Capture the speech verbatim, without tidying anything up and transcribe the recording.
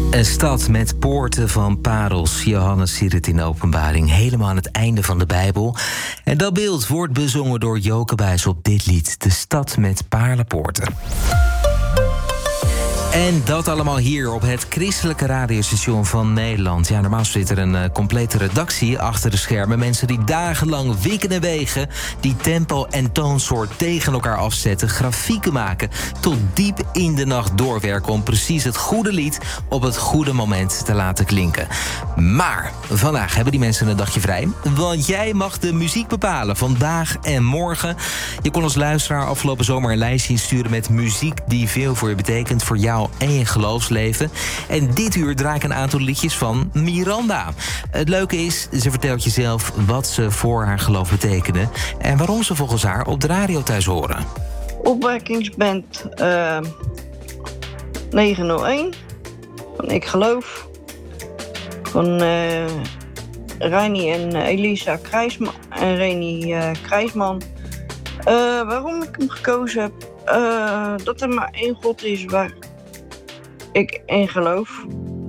Een stad met poorten van parels. Johannes ziet het in de Openbaring, helemaal aan het einde van de Bijbel. En dat beeld wordt bezongen door Joke Buijs op dit lied. De stad met paarlenpoorten. En dat allemaal hier op het christelijke radiostation van Nederland. Ja, normaal zit er een uh, complete redactie achter de schermen. Mensen die dagenlang wikken en wegen, die tempo en toonsoort tegen elkaar afzetten, grafieken maken, tot diep in de nacht doorwerken om precies het goede lied op het goede moment te laten klinken. Maar vandaag hebben die mensen een dagje vrij, want jij mag de muziek bepalen, vandaag en morgen. Je kon als luisteraar afgelopen zomer een lijstje insturen met muziek die veel voor je betekent, voor jou en je geloofsleven. En dit uur draai ik een aantal liedjes van Miranda. Het leuke is, ze vertelt je zelf wat ze voor haar geloof betekenen en waarom ze volgens haar op de radio thuis horen. Opwekkingsband uh, negenhonderdéén van Ik Geloof. Van uh, Reini en Elisa Krijsman en Reni uh, Krijsman. Uh, waarom ik hem gekozen heb? Uh, dat er maar één God is waar ik in geloof.